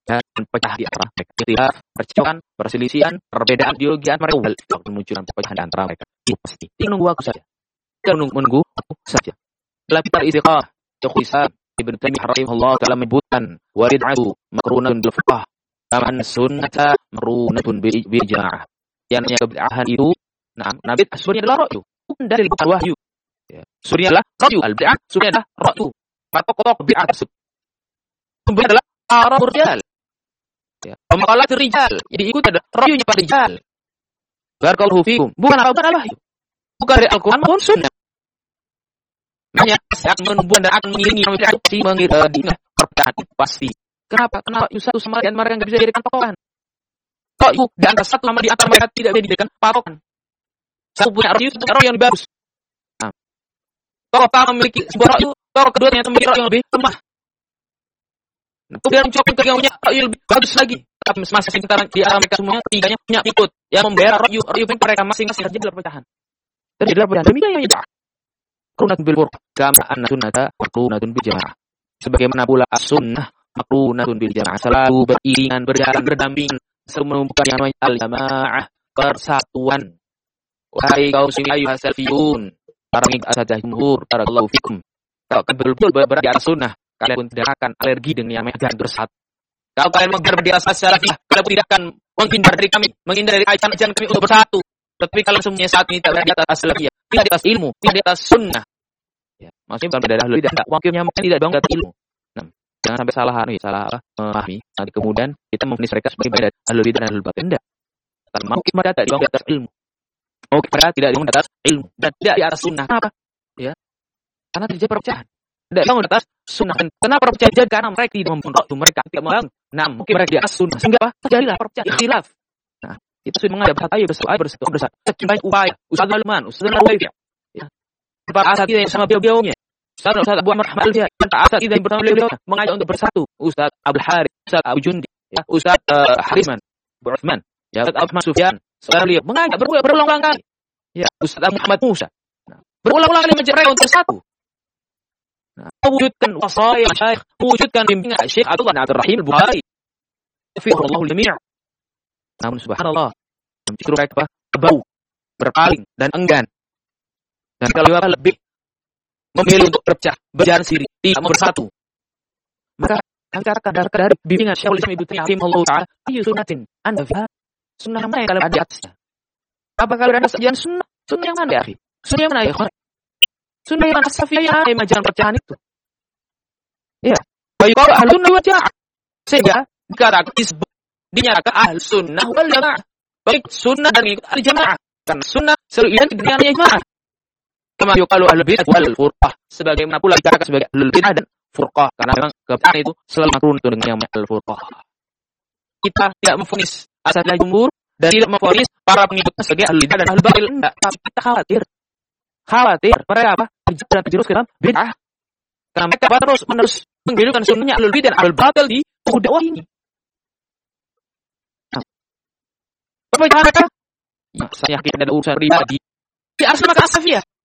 dan pecah di antara mereka. Ketika percakapan, perselisihan, perbedaan ideologi mereka waktu munculan perpecahan di antara mereka. Itu pasti. Tinggal menunggu aku saja. Menunggu aku saja. Dalam kitab Istiqamah, Syekhul Islam Ibnu Taimiyah rahimahullah taala menyebutkan warid'u maqrunatun bil fiqh kama sunnata maqrunatun bil ijma'. Yang kebid'ahan itu, nabi sunnya adalah ra'yu, bukan dari bukan wahyu. Ya. Sunnya adalah ra'yu, al-bid'ah sunnya adalah ra'yu. Patok-patok bid'ah tersebut. Kemudian adalah arabur rijal. Ya. Pemakalat rijal. Jadi ikut ada ra'yunya para rijal. Barakallahu fikum. Bukan al-wahyu. Bukan dari Al-Quran maupun sunnah. Makanya akan membuat dan akan mengiringi pasti mengiringi perbedaan pasti. Kenapa? Kenapa satu sama lain mereka nggak bisa dijadikan patokan? Kalau di antara satu sama di antara mereka tidak bisa dijadikan patokan. Satu punya ra'yu, satu ra'yu yang bagus. Nah, kalau pertama memiliki sebuah ra'yu, kalau kedua ternyata memiliki ra'yu yang lebih lemah. Nah, kemudian mencoba ketiganya ra'yu lebih bagus lagi. Tapi masing-masing di antara mereka semuanya ketiganya punya ikut yang membela ra'yu mereka masing-masing terjadi perpecahan. Terjadi perpecahan. Demikian yang maqrunatun bil furqah kama anna sunnata maqrunatun bil jamaah. Sebagaimana pula as-sunnah maqrunatun bil jamaah, selalu beriringan, berjalan, berdampingan, selalu menumpukan yang namanya al-jamaah, persatuan. Wahai kaum muslimin ayyuhas salafiyun, para asatidz jumhur, barakallahu fikum. Kalau betul-betul berada di atas sunnah, kalian pun tidak akan alergi dengan yang namanya bersatu. Kalau kalian menghindar di atas salafiyah, kalian pun tidak akan menghindar dari kami, menghindar dari ajaran kami untuk bersatu. Tapi kalau semuanya saat ini tidak berada di atas salafiyah, tidak di atas ilmu, tidak di atas sunnah. Ya, maksudnya bukan beda ahlul bidah, enggak. Wakilnya mungkin tidak bangun dari ilmu. Nah, jangan sampai salah memahami. Nanti kemudian kita memfonis mereka sebagai beda ahlul bidah dan ahlul batil. Enggak. Karena mungkin mereka tidak dibangun di atas ilmu. Mungkin mereka tidak dibangun di atas ilmu dan tidak di atas sunnah. Kenapa? Ya. Karena terjadi perpecahan. Tidak dibangun di atas sunnah. Dan kenapa perpecahan terjadi? Karena mereka tidak membangun mereka tidak membangun. Nah, mungkin mereka di atas sunnah. Sehingga apa? Terjadilah perpecahan, ikhtilaf. Nah, itu sudah mengajak bersatu. Sekian upaya Ustaz Al-Man, Ustaz Al-Waidi. Ya. Para asatidz yang sama beliau-beliaunya. Ustaz Abu Amr Ahmad Al-Fiyah, dan para asatidz yang bersama beliau mengajak untuk bersatu. Ustaz Abdul Harith, Ustaz Abu Jundi, ya, Ustaz Harisman, Abu Uthman, ya, Ustaz Ahmad Sufyan, beliau mengajak berulang-ulang kali. Ya, Ustaz Muhammad Musa. Nah, berulang-ulang kali mencari untuk bersatu. Nah, mewujudkan wasaya Syekh, mewujudkan bimbingan Syekh Abdullah bin Abdul Rahim Al-Bukhari. Tafsirullah al-jami'. Namun subhanallah, justru mereka kebau, berpaling dan enggan. Dan kalau mereka lebih memilih untuk berpecah, berjalan sendiri, tidak mau bersatu. Maka kami katakan dari bimbingan Syekhul Islam Ibnu Taimiyah rahimahullah taala, ayu sunnatin anda fiha? Sunnah mana yang kalian ada di atasnya? Apa kalian ada sejalan sunnah? Sunnah yang mana ya, akhi? Sunnah yang mana ya, ikhwan? Sunnah yang as-safiyah yang ajaran perpecahan itu. Ya, bagi para ahli sunnah wal jamaah. Sehingga dikatakan disebut dinyatakan ahli sunnah wal jamaah. Baik sunnah dan ikut ahli jamaah. Karena sunnah selalu identik dengan jamaah. Kama yuqalu ahlul bid'ah wal furqah, sebagaimana pula dikatakan sebagai ahlul bid'ah dan furqah, karena memang kebid'ahan itu selalu makrun dengan yang al-furqah. Kita tidak memvonis asatidz jumhur dan tidak memvonis para pengikutnya sebagai ahlul bid'ah dan ahlul batil, enggak, tapi kita khawatir mereka apa? Terjerumus ke dalam bid'ah. Karena mereka terus-menerus menghidupkan sunnahnya ahlul bid'ah dan ahlul batil di dakwah ini. Apa cara mereka? Ya, saya yakin ada urusan pribadi. Di atas maka asafiyah.